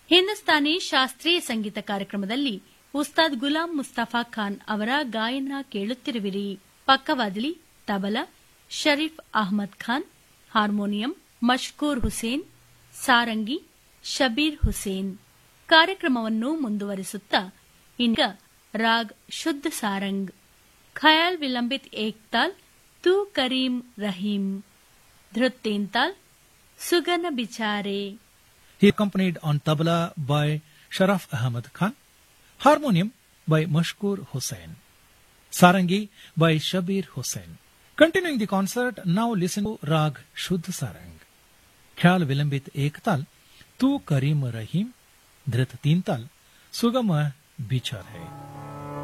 ಹಿಂದೂಸ್ತಾನಿ ಶಾಸ್ತ್ರೀಯ ಸಂಗೀತ ಕಾರ್ಯಕ್ರಮದಲ್ಲಿ ಉಸ್ತಾದ್ ಗುಲಾಂ ಮುಸ್ತಫಾ ಖಾನ್ ಅವರ ಗಾಯನ ಕೇಳುತ್ತಿರುವಿರಿ. ಪಕ್ಕವಾದಲಿ ತಬಲಾ ಶರೀಫ್ ಅಹ್ಮದ್ ಖಾನ್, ಹಾರ್ಮೋನಿಯಂ ಮಶ್ಕೂರ್ ಹುಸೇನ್, ಸಾರಂಗಿ ಶಬೀರ್ ಹುಸೇನ್. ಕಾರ್ಯಕ್ರಮವನ್ನು ಮುಂದುವರಿಸುತ್ತಾ ಈಗ ರಾಗ್ ಶುದ್ಧ ಸಾರಂಗ್, ಖಯಾಲ್ ವಿಲಂಬಿತ್ ಏಕ್ತಾಲ್ ತೂ Karim Rahim, ಧೃತ್ ತೀನ್ತಾಲ್ ಸುಗನ ಬಿಚಾರೆ. He accompanied on tabla by Sharaf Ahmad Khan, harmonium by Mashkoor Hussain, sarangi by Shabir Hussain. Continuing the concert, now listen to Rag Shuddh Sarang, Khyal Vilambit Ektal, Tu Karim Rahim, Dhrit Tintal, Sugama Bichar Hai.